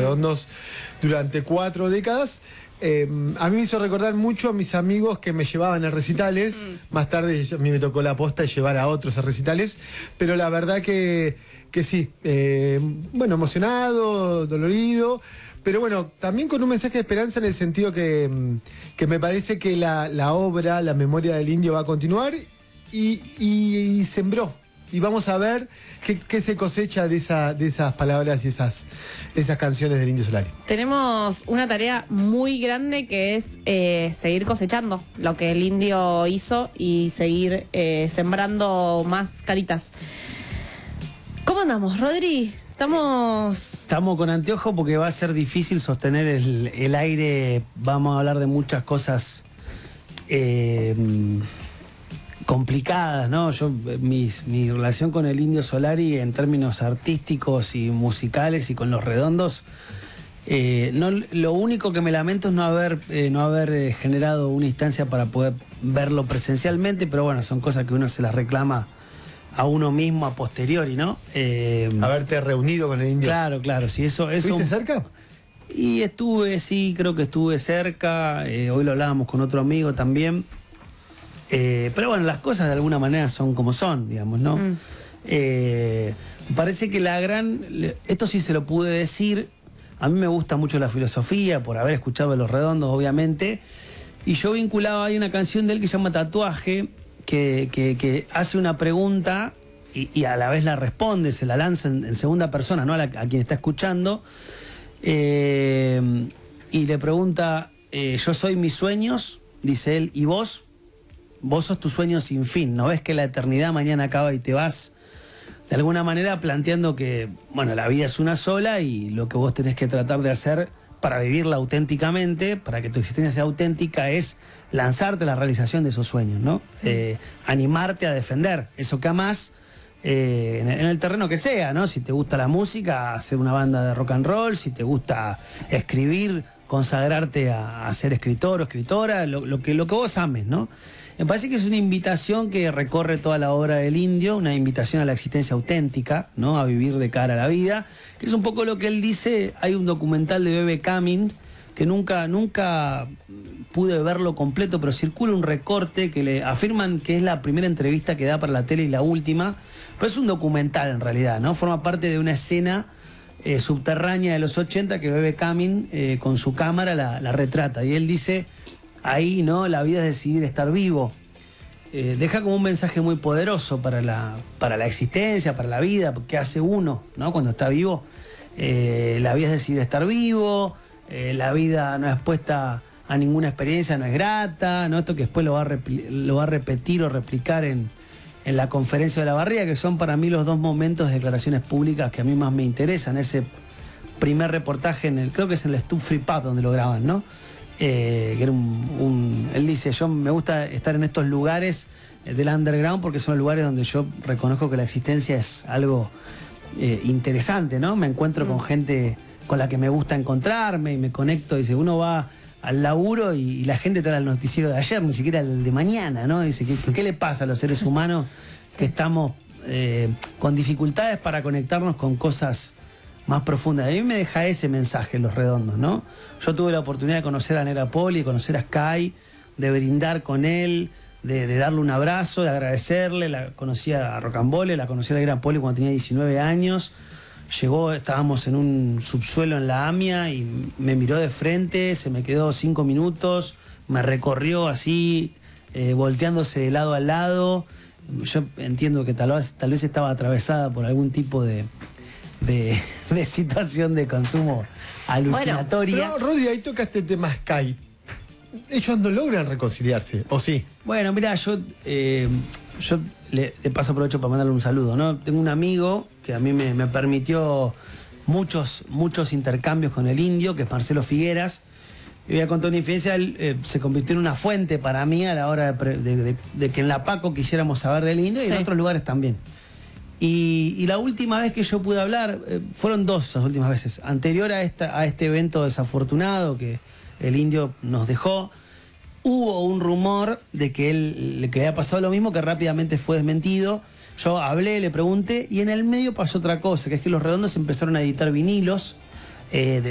Redondos durante 4 décadas. A mí me hizo recordar mucho a mis amigos que me llevaban a recitales. Más tarde a mí me tocó la posta de llevar a otros a recitales. Pero la verdad que sí. Bueno, emocionado, dolorido. Pero bueno, también con un mensaje de esperanza en el sentido que me parece que la obra, la memoria del indio va a continuar y sembró. Y vamos a ver qué se cosecha de esas palabras y esas canciones del Indio Solari. Tenemos una tarea muy grande que es seguir cosechando lo que el indio hizo y seguir sembrando más caritas. ¿Cómo andamos, Rodri? Estamos con anteojo porque va a ser difícil sostener el aire. Vamos a hablar de muchas cosas complicadas, ¿no? Mi relación con el Indio Solari en términos artísticos y musicales y con Los Redondos, lo único que me lamento es no haber generado una instancia para poder verlo presencialmente, pero bueno, son cosas que uno se las reclama a uno mismo a posteriori, ¿no? Haberte reunido con el indio. Claro, sí, eso. ¿Estuviste cerca? Y creo que estuve cerca. Hoy lo hablábamos con otro amigo también. Pero bueno, las cosas de alguna manera son como son, digamos, ¿no? Parece que esto sí se lo pude decir. A mí me gusta mucho la filosofía, por haber escuchado Los Redondos, obviamente. Y yo vinculaba, hay una canción de él que se llama Tatuaje, que hace una pregunta y a la vez la responde, se la lanza en segunda persona, ¿no? A quien está escuchando. Y le pregunta, yo soy mis sueños, dice él, y vos sos tu sueño sin fin, ¿no ves que la eternidad mañana acaba y te vas? De alguna manera planteando que, bueno, la vida es una sola y lo que vos tenés que tratar de hacer para vivirla auténticamente, para que tu existencia sea auténtica, es lanzarte a la realización de esos sueños, ¿no? Animarte a defender eso que amás en el terreno que sea, ¿no? Si te gusta la música, hacer una banda de rock and roll, si te gusta escribir, consagrarte a ser escritor o escritora, lo que vos ames, ¿no? Me parece que es una invitación que recorre toda la obra del indio, una invitación a la existencia auténtica, ¿no? A vivir de cara a la vida, que es un poco lo que él dice. Hay un documental de B.B. Cumming que nunca pude verlo completo, pero circula un recorte que le afirman que es la primera entrevista que da para la tele y la última, pero es un documental en realidad, ¿no? Forma parte de una escena subterránea de los 80 que B.B. Cumming con su cámara la retrata, y él dice ahí, ¿no? La vida es decidir estar vivo. Deja como un mensaje muy poderoso para la existencia, para la vida, porque hace uno, ¿no? Cuando está vivo. La vida es decidir estar vivo, la vida no es expuesta a ninguna experiencia, no es grata, ¿no? Esto que después lo va a repetir o replicar en la conferencia de la Barriga, que son para mí los dos momentos de declaraciones públicas que a mí más me interesan. Ese primer reportaje, creo que es en el Stuff Free Pub donde lo graban, ¿no? Que era él dice, yo me gusta estar en estos lugares del underground porque son lugares donde yo reconozco que la existencia es algo interesante, ¿no? Me encuentro con gente con la que me gusta encontrarme y me conecto. Dice, uno va al laburo y la gente te da el noticiero de ayer, ni siquiera el de mañana, ¿no? Dice, ¿qué le pasa a los seres humanos que estamos con dificultades para conectarnos con cosas más profundas? A mí me deja ese mensaje Los Redondos, ¿no? Yo tuve la oportunidad de conocer a Negra Poli, de conocer a Sky, de brindar con él, de darle un abrazo, de agradecerle. La conocí a Rocambole, la conocí a Negra Poli cuando tenía 19 años. Estábamos en un subsuelo en la AMIA y me miró de frente, se me quedó 5 minutos, me recorrió así, volteándose de lado a lado. Yo entiendo que tal vez estaba atravesada por algún tipo de situación de consumo alucinatoria. Bueno, pero Rodri, ahí toca este tema Sky. Ellos no logran reconciliarse, ¿o sí? Bueno, mira, yo le paso aprovecho para mandarle un saludo, ¿no? Tengo un amigo que a mí me permitió muchos intercambios con el indio, que es Marcelo Figueras. Y voy a contar una infidencia, él se convirtió en una fuente para mí a la hora de que en la Paco quisiéramos saber del indio, y en otros lugares también. Y la última vez que yo pude hablar, fueron dos las últimas veces, anterior a este evento desafortunado que el indio nos dejó, hubo un rumor de que le había pasado lo mismo, que rápidamente fue desmentido. Yo hablé, le pregunté, y en el medio pasó otra cosa, que es que Los Redondos empezaron a editar vinilos